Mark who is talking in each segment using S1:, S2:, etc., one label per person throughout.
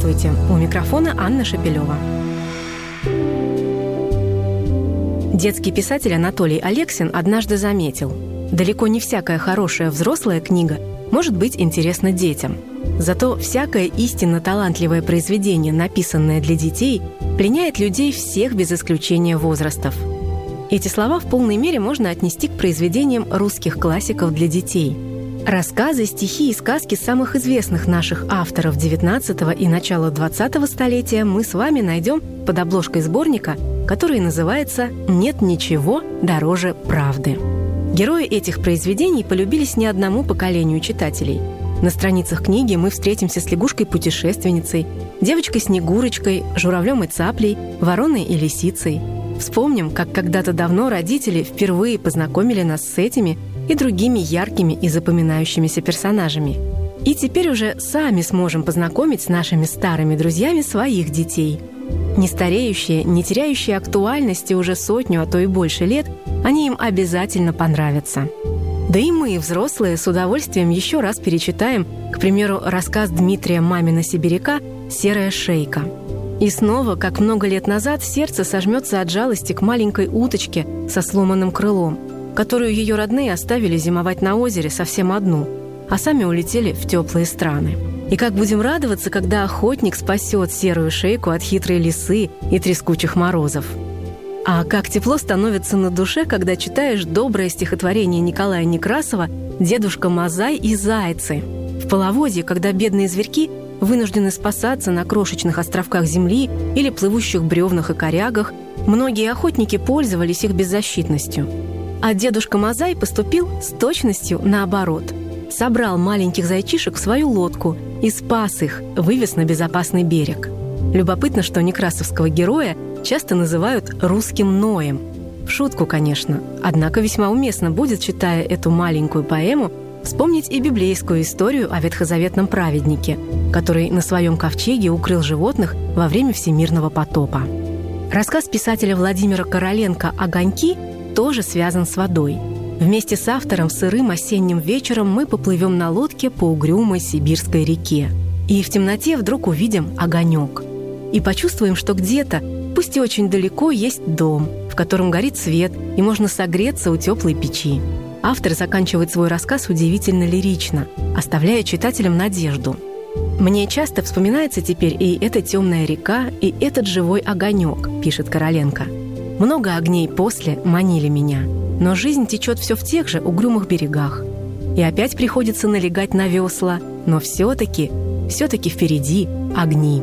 S1: Здравствуйте! У микрофона Анна Шапилева. Детский писатель Анатолий Алексин однажды заметил: далеко не всякая хорошая взрослая книга может быть интересна детям. Зато всякое истинно талантливое произведение, написанное для детей, пленяет людей всех без исключения возрастов. Эти слова в полной мере можно отнести к произведениям русских классиков для детей. Рассказы, стихи и сказки самых известных наших авторов XIX и начала XX столетия мы с вами найдем под обложкой сборника, который называется «Нет ничего дороже правды». Герои этих произведений полюбились не одному поколению читателей. На страницах книги мы встретимся с лягушкой-путешественницей, девочкой-снегурочкой, журавлем и цаплей, вороной и лисицей. Вспомним, как когда-то давно родители впервые познакомили нас с этими и другими яркими и запоминающимися персонажами. И теперь уже сами сможем познакомить с нашими старыми друзьями своих детей. Не стареющие, не теряющие актуальности уже сотню, а то и больше лет, они им обязательно понравятся. Да и мы, взрослые, с удовольствием еще раз перечитаем, к примеру, рассказ Дмитрия Мамина-Сибиряка «Серая шейка». И снова, как много лет назад, сердце сожмется от жалости к маленькой уточке со сломанным крылом, которую ее родные оставили зимовать на озере совсем одну, а сами улетели в теплые страны. И как будем радоваться, когда охотник спасет серую шейку от хитрой лисы и трескучих морозов. А как тепло становится на душе, когда читаешь доброе стихотворение Николая Некрасова «Дедушка Мазай и зайцы». В половодье, когда бедные зверьки вынуждены спасаться на крошечных островках земли или плывущих бревнах и корягах, многие охотники пользовались их беззащитностью. А дедушка Мазай поступил с точностью наоборот. Собрал маленьких зайчишек в свою лодку и спас их, вывез на безопасный берег. Любопытно, что некрасовского героя часто называют «русским Ноем». В шутку, конечно, однако весьма уместно будет, читая эту маленькую поэму, вспомнить и библейскую историю о ветхозаветном праведнике, который на своем ковчеге укрыл животных во время всемирного потопа. Рассказ писателя Владимира Короленко «Огоньки» тоже связан с водой. Вместе с автором сырым осенним вечером мы поплывем на лодке по угрюмой сибирской реке. И в темноте вдруг увидим огонек. И почувствуем, что где-то, пусть и очень далеко, есть дом, в котором горит свет, и можно согреться у теплой печи. Автор заканчивает свой рассказ удивительно лирично, оставляя читателям надежду. «Мне часто вспоминается теперь и эта темная река, и этот живой огонек», — пишет Короленко. «Много огней после манили меня, но жизнь течет все в тех же угрюмых берегах. И опять приходится налегать на весла, но все-таки впереди огни».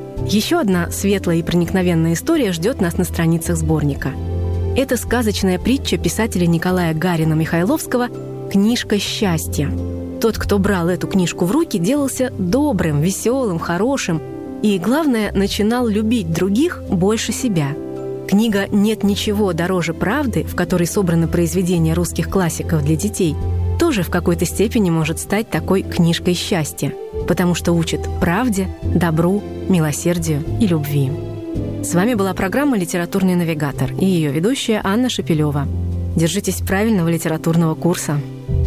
S1: Еще одна светлая и проникновенная история ждет нас на страницах сборника. Это сказочная притча писателя Николая Гарина-Михайловского «Книжка счастья». Тот, кто брал эту книжку в руки, делался добрым, веселым, хорошим и, главное, начинал любить других больше себя. Книга «Нет ничего дороже правды», в которой собраны произведения русских классиков для детей, тоже в какой-то степени может стать такой книжкой счастья, потому что учит правде, добру, милосердию и любви. С вами была программа «Литературный навигатор» и ее ведущая Анна Шапилева. Держитесь правильного литературного курса.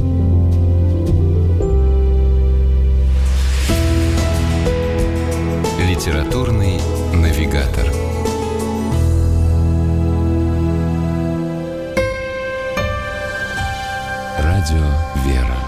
S2: Литературный навигатор. Радио «Вера».